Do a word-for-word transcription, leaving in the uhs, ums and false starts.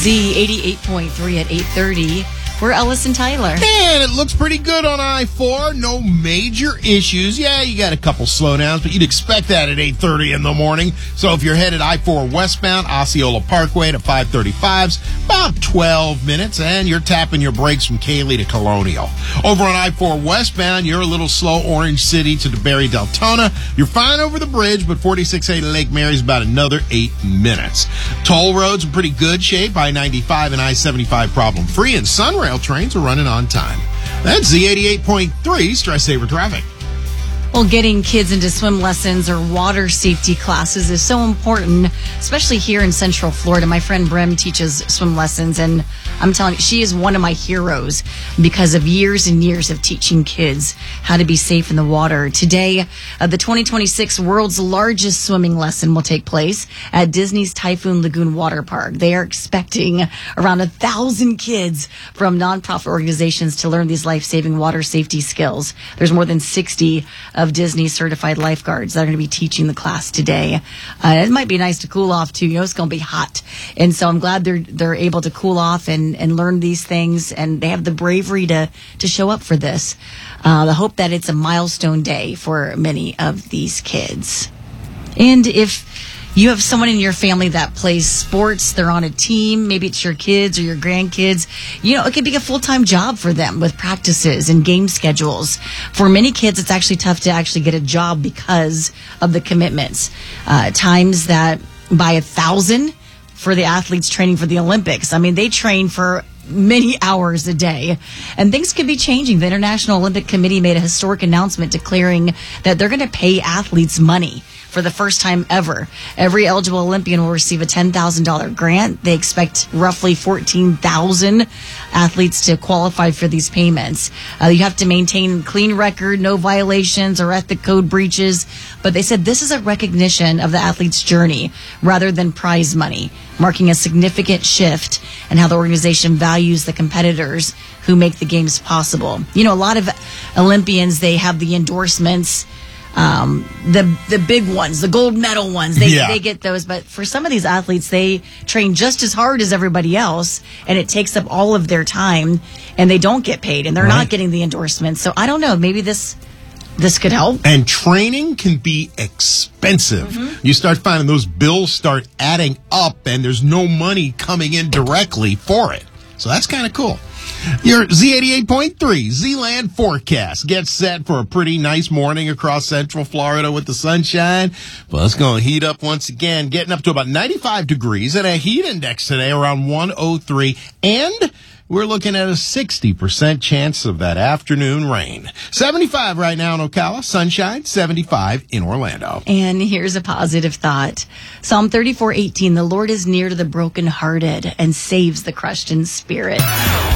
Z eighty-eight point three at eight thirty. We're Ellis and Tyler. And it looks pretty good on I four. No major issues. Yeah, you got a couple slowdowns, but you'd expect that at eight thirty in the morning. So if you're headed I four westbound, Osceola Parkway to five thirty-fives, about twelve minutes, and you're tapping your brakes from Cayley to Colonial. Over on I four westbound, you're a little slow Orange City to DeBerry Deltona. You're fine over the bridge, but forty-six A to Lake Mary's about another eight minutes. Toll roads in pretty good shape. I ninety-five and I seventy-five problem-free, and Sunrail trains are running on time. That's Z eighty-eight point three Stress Saver Traffic. Well, getting kids into swim lessons or water safety classes is so important, especially here in Central Florida. My friend Brim teaches swim lessons, and I'm telling you, she is one of my heroes because of years and years of teaching kids how to be safe in the water. Today, uh, the twenty twenty-six world's largest swimming lesson will take place at Disney's Typhoon Lagoon Water Park. They are expecting around a thousand kids from nonprofit organizations to learn these life-saving water safety skills. There's more than sixty of Disney certified lifeguards that are going to be teaching the class today. Uh, it might be nice to cool off too. You know, it's going to be hot. And so I'm glad they're, they're able to cool off and, and learn these things. And they have the bravery to, to show up for this. Uh, I hope that it's a milestone day for many of these kids. And if you have someone in your family that plays sports, they're on a team, maybe it's your kids or your grandkids, you know, it could be a full-time job for them with practices and game schedules. For many kids, it's actually tough to actually get a job because of the commitments. Uh, times that by a thousand for the athletes training for the Olympics. I mean, they train for many hours a day, and things could be changing. The International Olympic Committee made a historic announcement declaring that they're going to pay athletes money for the first time ever. Every eligible Olympian will receive a ten thousand dollars grant. They expect roughly fourteen thousand athletes to qualify for these payments. Uh, you have to maintain a clean record, no violations or ethic code breaches. But they said this is a recognition of the athlete's journey rather than prize money, marking a significant shift in how the organization values the competitors who make the games possible. You know, a lot of Olympians, they have the endorsements, Um, the the big ones, the gold medal ones, they yeah. they get those. But for some of these athletes, they train just as hard as everybody else, and it takes up all of their time, and they don't get paid, and they're right. not getting the endorsements. So I don't know, maybe this this could help. And training can be expensive. Mm-hmm. You start finding those bills start adding up, and there's no money coming in directly for it. So that's kind of cool. Your Z eighty-eight point three Z-Land forecast gets set for a pretty nice morning across Central Florida with the sunshine. Well, it's going to heat up once again, getting up to about ninety-five degrees and a heat index today around one oh three. And we're looking at a sixty percent chance of that afternoon rain. seventy-five right now in Ocala, sunshine, seventy-five in Orlando. And here's a positive thought. Psalm thirty-four eighteen, the Lord is near to the brokenhearted and saves the crushed in spirit.